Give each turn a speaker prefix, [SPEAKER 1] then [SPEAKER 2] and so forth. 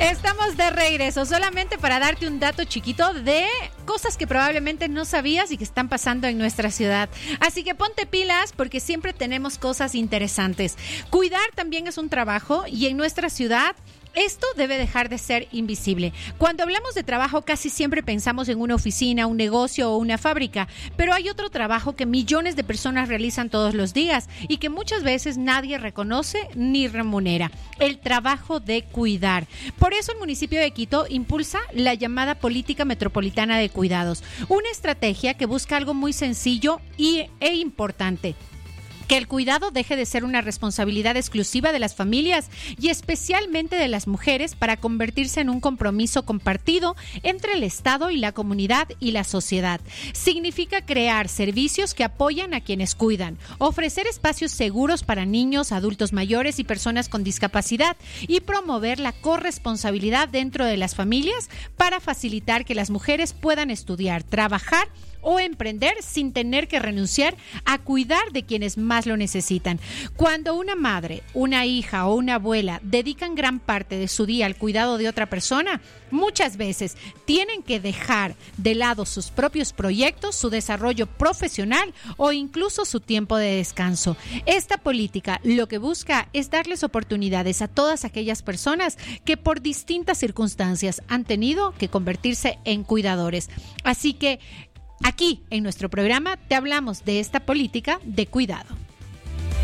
[SPEAKER 1] Estamos de regreso, solamente para darte un dato chiquito de cosas que probablemente no sabías y que están pasando en nuestra ciudad. Así que ponte pilas porque siempre tenemos cosas interesantes. Cuidar también es un trabajo y en nuestra ciudad esto debe dejar de ser invisible. Cuando hablamos de trabajo, casi siempre pensamos en una oficina, un negocio o una fábrica, pero hay otro trabajo que millones de personas realizan todos los días y que muchas veces nadie reconoce ni remunera: el trabajo de cuidar. Por eso el municipio de Quito impulsa la llamada Política Metropolitana de Cuidados, una estrategia que busca algo muy sencillo e importante: que el cuidado deje de ser una responsabilidad exclusiva de las familias y especialmente de las mujeres, para convertirse en un compromiso compartido entre el Estado y la comunidad y la sociedad. Significa crear servicios que apoyan a quienes cuidan, ofrecer espacios seguros para niños, adultos mayores y personas con discapacidad, y promover la corresponsabilidad dentro de las familias para facilitar que las mujeres puedan estudiar, trabajar o emprender sin tener que renunciar a cuidar de quienes más lo necesitan. Cuando una madre, una hija o una abuela dedican gran parte de su día al cuidado de otra persona, muchas veces tienen que dejar de lado sus propios proyectos, su desarrollo profesional o incluso su tiempo de descanso. Esta política lo que busca es darles oportunidades a todas aquellas personas que por distintas circunstancias han tenido que convertirse en cuidadores. Así que aquí en nuestro programa te hablamos de esta política de cuidado.